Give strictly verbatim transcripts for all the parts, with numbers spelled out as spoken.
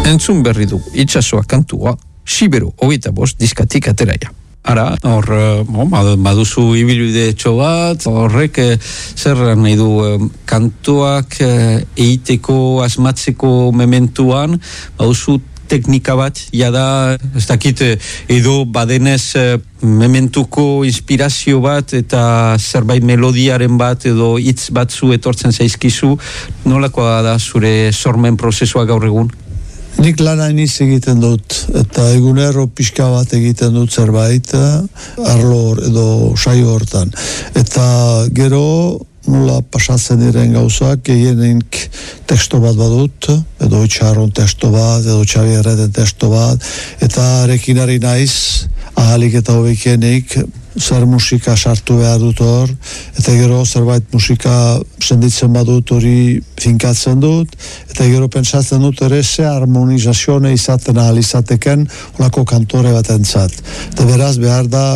Entzun berri du itsasoa kantua, Sibero hogeita bost diskatik ateraia. Ara, hor, bon, baduzu ibilbide etxo bat, horrek zer nahi du kantuak eiteko, asmatzeko mementuan, baduzu teknika bat, jada, ez dakit, edo badenez mementuko inspirazio bat eta zerbait melodiaren bat edo hitz batzu etortzen zaizkizu, nolakoa da zure sormen prozesua gaur egun? Nik lana iniz egiten dut, eta egunero pixka bat egiten dut zerbait, arlo edo saio hortan. Eta gero, nola pasatzen diren gauzak, gehienik teksto bat badut, edo Itxarron teksto bat, edo Xabierreten teksto bat, eta arekin ari naiz, ahalik eta hobekienik, zer musika sartu behar dut hor, eta gero zerbait musika senditzen badut hori finkatzen dut, eta gero pentsatzen dut ere ze harmonizazione izaten ahal izateken olako kantore bat entzat. Eta beraz behar da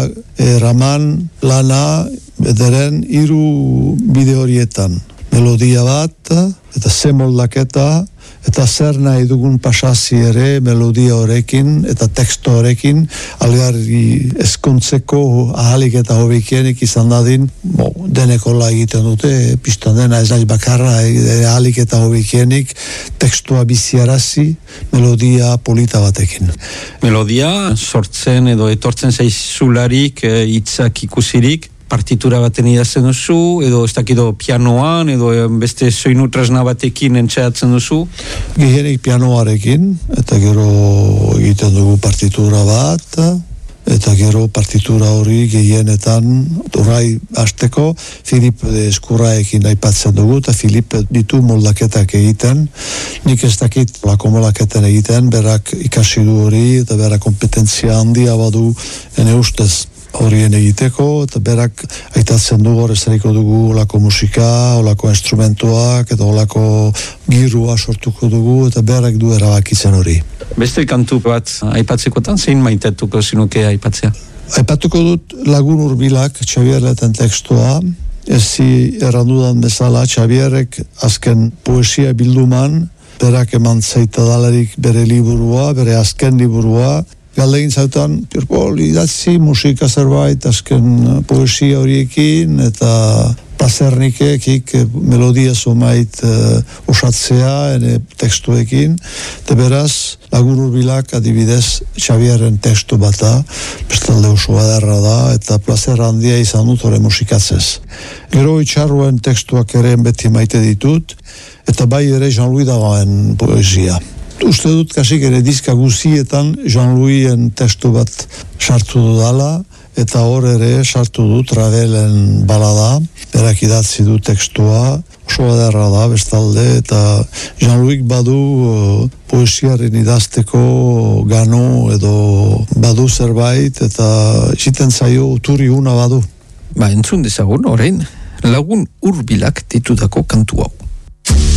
eraman lana ederen hiru bide horietan. Melodia bat, eta ze moldaketa, eta zer nahi dugun pasasi ere melodia horrekin eta teksto horrekin algarri eskontzeko ahalik eta hobekienik izan dadin, bo, denekola egiten dute, pistan dena ez nahi bakarra, ahalik eta hobekienik tekstua biziarazi melodia polita batekin. Melodia sortzen edo etortzen zaizularik hitzak ikusirik, partitura baten idazten duzu, edo ez dakido pianoan, edo beste soinu tresna batekin entxeatzen duzu? Gehienik pianoarekin, eta gero egiten dugu partitura bat, eta gero partitura hori gehienetan, orai hasteko, Filip Eskurraekin aipatzen dugu, eta Filip ditu moldaketak egiten, nik ez dakit lako moldaketan egiten, berak ikasi du hori, eta berak kompetentzia handia badu, ene ustez, horien egiteko, eta berak aitatzen du hor ezariko dugu olako musika, olako instrumentuak, eta olako girua sortuko dugu, eta berak du erabakitzen hori. Beste kantu bat aipatzekotan, zein maitetuko zinuke aipatzea? Aipatuko dut Lagun Hurbilak, Xabierreten tekstua, ezi errandudan bezala, Xabierrek azken poesia bilduman, berak eman zeita dalarik bere liburua, bere azken liburua, galdegin zautan, pirpol, idatzi musika zerbait, azken poesia horiekin, eta Pazernikek melodia zumait uh, osatzea, ene tekstuekin, eta beraz, Lagun Hurbilak adibidez Xabierren tekstu bata, bestalde oso adarra da, eta plazer handia izan dut hori musikatzez. Gero Itxarroen tekstuak ere beti maite ditut, eta bai ere Jean-Louis Dagaen poesia. Uste dut kasik ere diska guzietan Jean-Louisen testu bat sartu dudala, eta hor ere sartu dut Ravelen balada, berak idatzi du tekstua, oso adarra da bestalde, eta Jean-Louis badu uh, poesiaren idazteko gano edo badu zerbait, eta ziten zaio uturi una badu. Ba, entzun dezagun, orain, Lagun Hurbilak ditutako kantu hau.